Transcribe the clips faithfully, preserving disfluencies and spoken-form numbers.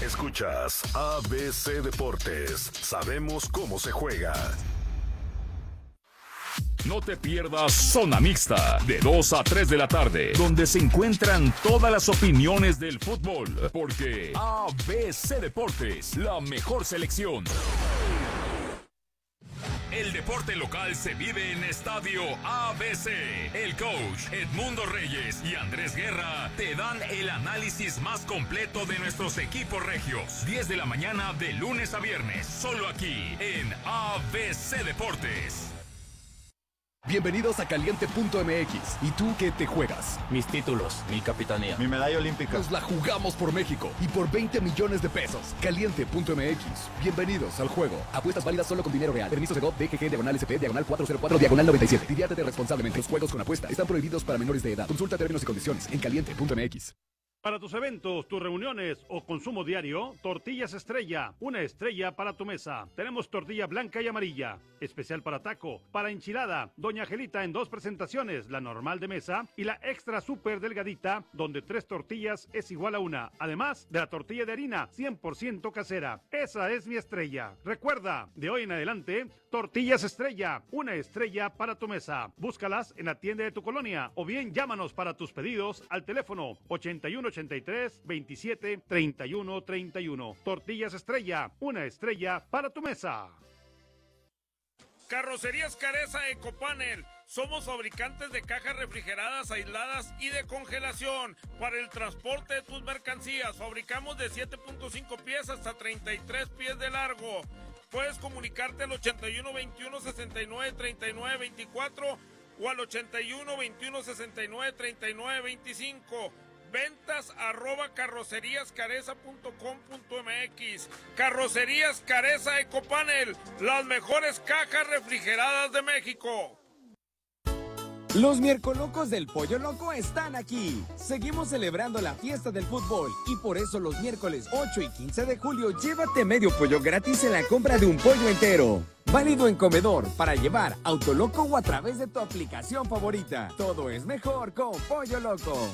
Escuchas A B C Deportes. Sabemos cómo se juega. No te pierdas Zona Mixta, de dos a tres de la tarde, donde se encuentran todas las opiniones del fútbol, porque A B C Deportes, la mejor selección. El deporte local se vive en Estadio A B C. El coach Edmundo Reyes y Andrés Guerra te dan el análisis más completo de nuestros equipos regios. diez de la mañana de lunes a viernes, solo aquí en A B C Deportes. Bienvenidos a Caliente punto M X. ¿Y tú qué te juegas? Mis títulos, mi capitanía, mi medalla olímpica. Nos la jugamos por México y por veinte millones de pesos. Caliente punto M X. Bienvenidos al juego. Apuestas válidas solo con dinero real. Permiso Segov, D G G, diagonal S P, diagonal cuatrocientos cuatro, diagonal noventa y siete. Diviértete responsablemente. Los juegos con apuesta están prohibidos para menores de edad. Consulta términos y condiciones en Caliente punto M X. Para tus eventos, tus reuniones o consumo diario, Tortillas Estrella, una estrella para tu mesa. Tenemos tortilla blanca y amarilla, especial para taco, para enchilada, Doña Angelita en dos presentaciones, la normal de mesa y la extra súper delgadita, donde tres tortillas es igual a una. Además de la tortilla de harina, cien por ciento casera. Esa es mi estrella. Recuerda, de hoy en adelante, Tortillas Estrella, una estrella para tu mesa. Búscalas en la tienda de tu colonia o bien llámanos para tus pedidos al teléfono ochenta y uno ochenta y tres, veintisiete, treinta y uno, treinta y uno. Tortillas Estrella, una estrella para tu mesa. Carrocerías Careza Ecopanel. Somos fabricantes de cajas refrigeradas, aisladas y de congelación para el transporte de tus mercancías. Fabricamos de siete punto cinco pies hasta treinta y tres pies de largo. Puedes comunicarte al ochenta y uno, veintiuno, sesenta y nueve, treinta y nueve, veinticuatro o al ochenta y uno, veintiuno, sesenta y nueve, treinta y nueve, veinticinco. Ventas arroba carroceríascareza punto com punto M X. Carrocerías Careza Ecopanel, las mejores cajas refrigeradas de México. Los miércolocos del Pollo Loco están aquí. Seguimos celebrando la fiesta del fútbol y por eso los miércoles ocho y quince de julio llévate medio pollo gratis en la compra de un pollo entero. Válido en comedor, para llevar, Autoloco o a través de tu aplicación favorita. Todo es mejor con Pollo Loco.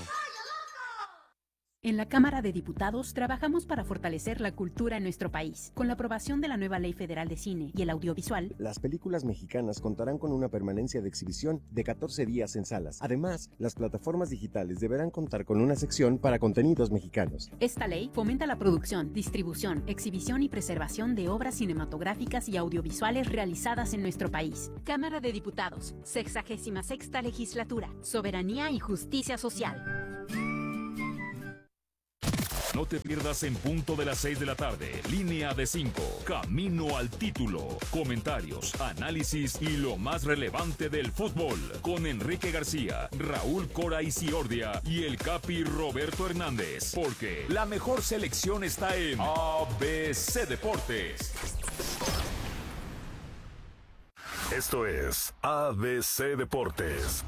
En la Cámara de Diputados trabajamos para fortalecer la cultura en nuestro país. Con la aprobación de la nueva Ley Federal de Cine y el Audiovisual, las películas mexicanas contarán con una permanencia de exhibición de catorce días en salas. Además, las plataformas digitales deberán contar con una sección para contenidos mexicanos. Esta ley fomenta la producción, distribución, exhibición y preservación de obras cinematográficas y audiovisuales realizadas en nuestro país. Cámara de Diputados, sexagésima sexta legislatura, soberanía y justicia social. No te pierdas en punto de las seis de la tarde. Línea de cinco. Camino al título. Comentarios, análisis y lo más relevante del fútbol. Con Enrique García, Raúl Cora Isiordia y el Capi Roberto Hernández. Porque la mejor selección está en A B C Deportes. Esto es A B C Deportes.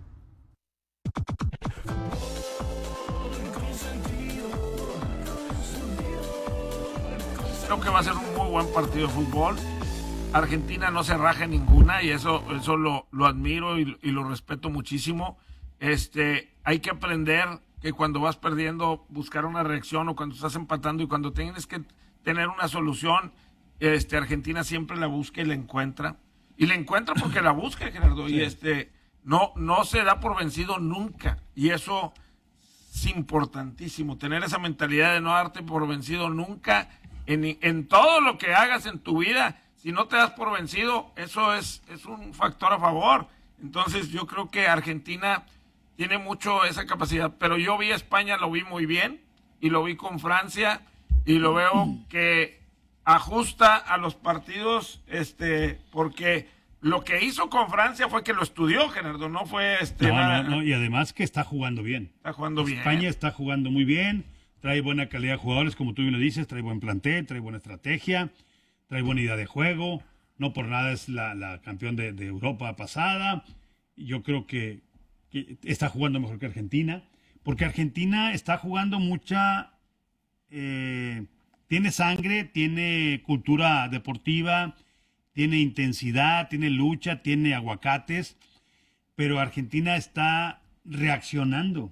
Creo que va a ser un muy buen partido de fútbol. Argentina no se raja en ninguna y eso, eso lo, lo admiro y, y lo respeto muchísimo. Este, hay que aprender que cuando vas perdiendo, buscar una reacción, o cuando estás empatando y cuando tienes que tener una solución, este, Argentina siempre la busca y la encuentra. Y la encuentra porque la busca, Gerardo. Sí. Y este, no, no se da por vencido nunca. Y eso es importantísimo, tener esa mentalidad de no darte por vencido nunca. En, en todo lo que hagas en tu vida, si no te das por vencido, eso es, es un factor a favor. Entonces yo creo que Argentina tiene mucho esa capacidad, pero yo vi a España, lo vi muy bien, y lo vi con Francia, y lo veo que ajusta a los partidos, este, porque lo que hizo con Francia fue que lo estudió, Gerardo, no fue este. No, nada, no, no, y además que está jugando bien. Está jugando bien. España está jugando muy bien. Trae buena calidad de jugadores, como tú bien lo dices, trae buen plantel, trae buena estrategia, trae buena idea de juego. No por nada es la, la campeón de, de Europa pasada. Yo creo que, que está jugando mejor que Argentina, porque Argentina está jugando mucha... Eh, tiene sangre, tiene cultura deportiva, tiene intensidad, tiene lucha, tiene aguacates, pero Argentina está reaccionando.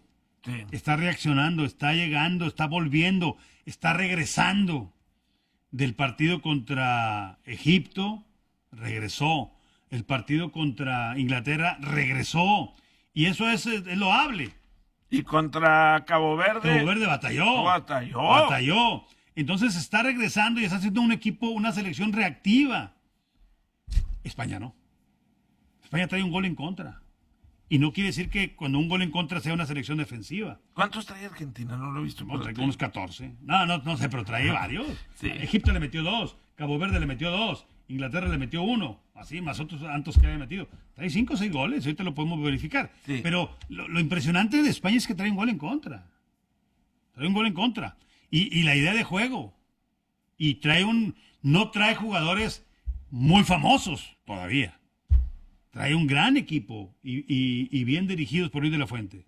Sí. Está reaccionando, está llegando, está volviendo, está regresando del partido contra Egipto, regresó. El partido contra Inglaterra, regresó. Y eso es, es loable. Y contra Cabo Verde. Cabo Verde batalló. Batalló. Batalló. Entonces está regresando y está haciendo un equipo, una selección reactiva. España no. España trae un gol en contra. Y no quiere decir que cuando un gol en contra sea una selección defensiva. ¿Cuántos trae Argentina? No lo he visto. No, trae unos catorce. No, no, no sé, pero trae varios. Sí. Egipto le metió dos. Cabo Verde le metió dos. Inglaterra le metió uno. Así, más otros tantos que había metido. Trae cinco o seis goles. Ahorita lo podemos verificar. Sí. Pero lo, lo impresionante de España es que trae un gol en contra. Trae un gol en contra. Y, y la idea de juego. Y trae un... No trae jugadores muy famosos todavía. Trae un gran equipo y, y, y bien dirigidos por Luis de la Fuente.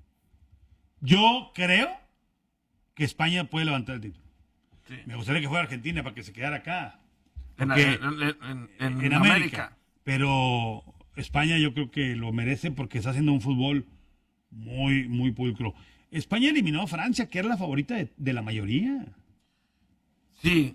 Yo creo que España puede levantar el título. Sí. Me gustaría que fuera Argentina para que se quedara acá. En, Porque- en- en- en- en en América. América. Pero España yo creo que lo merece porque está haciendo un fútbol muy, muy pulcro. España eliminó a Francia, que era la favorita de, de la mayoría. Sí,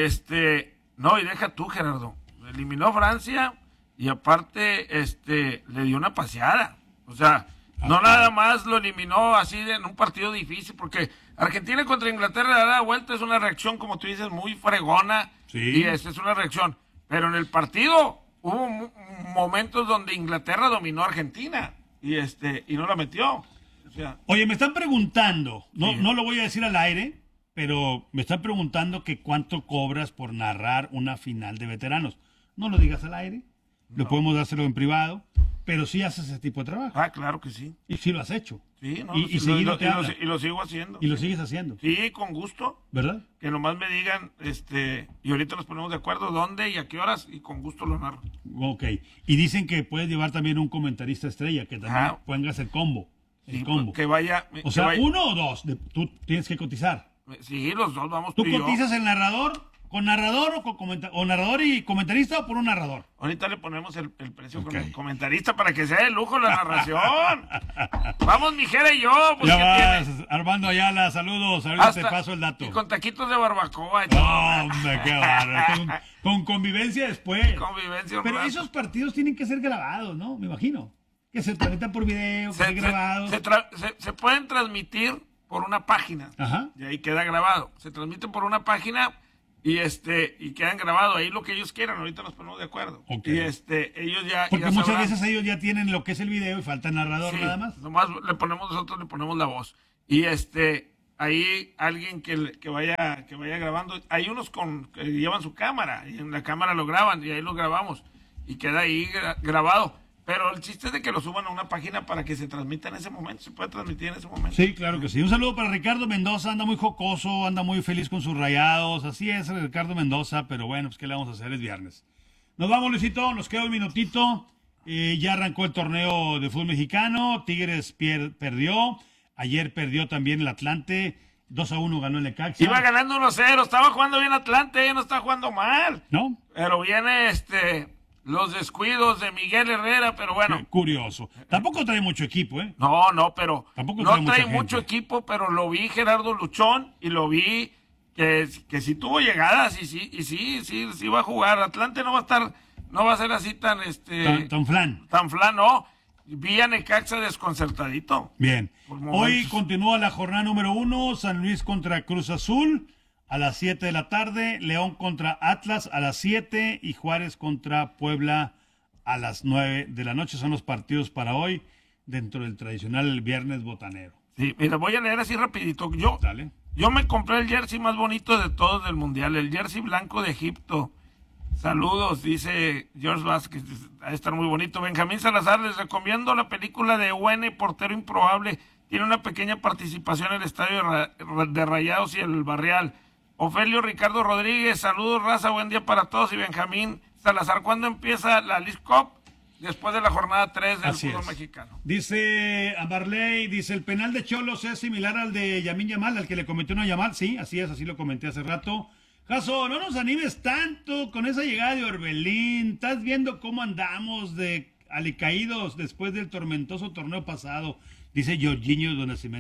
este, no, y deja tú, Gerardo. Eliminó a Francia y aparte, este, le dio una paseada. O sea, no Ah, nada más lo eliminó así de- en un partido difícil, porque Argentina contra Inglaterra le da la vuelta, es una reacción, como tú dices, muy fregona. Sí. Y esta es una reacción. Pero en el partido hubo mo- momentos donde Inglaterra dominó a Argentina y este, y no la metió. O sea, Oye, me están preguntando, no, Sí. no lo voy a decir al aire, pero me están preguntando que cuánto cobras por narrar una final de veteranos. No lo digas al aire, lo podemos hacerlo en privado, pero sí haces ese tipo de trabajo. ah, claro que sí. Y sí lo has hecho. Sí, no, y, lo- y seguido lo- te y lo- hablan. y lo sigo haciendo. Y lo sigues haciendo, Sí, con gusto. ¿verdad? Que nomás me digan, este, y ahorita nos ponemos de acuerdo dónde y a qué horas, y con gusto lo narro. Ok. Y dicen que puedes llevar también un comentarista estrella, que también Ajá. pongas el combo. El Sí, combo. que vaya. O que sea, vaya- uno o dos, de- tú tienes que cotizar. Sí, los dos vamos ¿Tú tú y yo. cotizas el narrador con narrador o con comenta- o narrador y comentarista o por un narrador? Ahorita le ponemos el, el precio con Ok. el comentarista para que sea de lujo la narración. Vamos, mi Jera y yo. Pues, Ya ¿qué vas, tiene? Armando Ayala, saludos. Ahorita Hasta- te paso el dato. Y con taquitos de barbacoa. y No, todo. hombre, qué bárbaro. Con, con convivencia después. Convivencia un Pero rato. esos partidos tienen que ser grabados, ¿no? Me imagino. Que se transmitan por video, que se, sean se- grabados. se tra- se- se pueden transmitir por una página. Ajá. Y ahí queda grabado. Se transmiten por una página y este y quedan grabados ahí lo que ellos quieran. Ahorita nos ponemos de acuerdo. Ok. Y este ellos ya Porque ya muchas sabrán. veces ellos ya tienen lo que es el video y falta el narrador Sí, nada más. Nomás le ponemos nosotros le ponemos la voz. Y este ahí alguien que, le- que vaya que vaya grabando. Hay unos con que llevan su cámara y en la cámara lo graban y ahí lo grabamos y queda ahí gra- grabado. Pero el chiste es de que lo suban a una página para que se transmita en ese momento. Se puede transmitir en ese momento. Sí, claro que sí. Un saludo para Ricardo Mendoza, anda muy jocoso, anda muy feliz con sus rayados. Así es, Ricardo Mendoza, pero bueno, pues qué le vamos a hacer, es viernes. Nos vamos, Luisito, nos queda un minutito. Eh, ya arrancó el torneo de fútbol mexicano, Tigres pier- perdió, ayer perdió también el Atlante, dos a uno ganó el Necaxa. Iba ganando uno cero, estaba jugando bien Atlante, no está jugando mal. ¿No? Pero viene este los descuidos de Miguel Herrera, pero bueno. Qué curioso. Tampoco trae mucho equipo, ¿eh? No, no, pero Tampoco no trae trae, mucha mucho gente. equipo, pero lo vi Gerardo Luchón y lo vi que, que sí tuvo llegadas y sí, y sí, sí, sí va a jugar. Atlante no va a estar, no va a ser así tan este Tan, tan flan. tan flan, no. Vi a Necaxa desconcertadito. Bien. Por Hoy momentos. continúa la jornada número uno, San Luis contra Cruz Azul a las siete de la tarde, León contra Atlas a las siete y Juárez contra Puebla a las nueve de la noche. Son los partidos para hoy dentro del tradicional viernes botanero. Sí, mira, voy a leer así rapidito. Yo, Dale. yo me compré el jersey más bonito de todos del mundial, el jersey blanco de Egipto. Saludos, dice George Vázquez, va a estar muy bonito. Benjamín Salazar, les recomiendo la película de U N, Portero Improbable. Tiene una pequeña participación en el estadio de Ra- de Rayados y el Barrial. Ofelio Ricardo Rodríguez, saludos, raza, buen día para todos. Y Benjamín Salazar, ¿cuándo empieza la League Cup? Después de la jornada tres del Así fútbol es. mexicano. Dice Ambarley, dice, el penal de Cholos es similar al de Yamin Yamal, al que le comenté uno a Yamal. Sí, así es, así lo comenté hace rato. Jaso, no nos animes tanto con esa llegada de Orbelín. Estás viendo cómo andamos de alicaídos después del tormentoso torneo pasado, dice Jorginho de Nacimiento.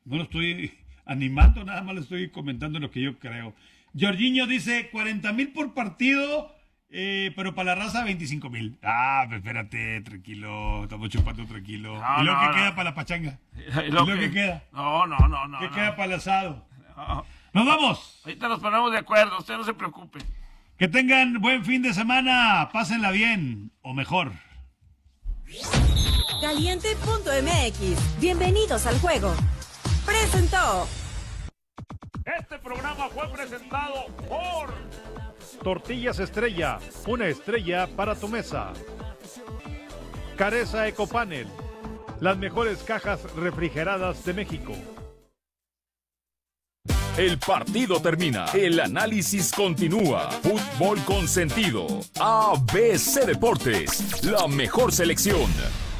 No lo estoy animando, nada más le estoy comentando lo que yo creo. Jorginho dice cuarenta mil por partido, eh, pero para la raza veinticinco mil. Ah, pues espérate, tranquilo, estamos chupando tranquilo. No, ¿Y lo no, que no. queda para la pachanga? ¿Y lo, lo que, que- queda? No, no, no, no. ¿Qué no. queda para el asado? No. ¡Nos vamos! Ahorita nos ponemos de acuerdo, usted no se preocupe. Que tengan buen fin de semana, pásenla bien, o mejor. Caliente punto m x. Bienvenidos al juego. Presentó. Este programa fue presentado por Tortillas Estrella, una estrella para tu mesa. Careza Ecopanel, las mejores cajas refrigeradas de México. El partido termina, el análisis continúa. Fútbol con sentido. A B C Deportes, la mejor selección.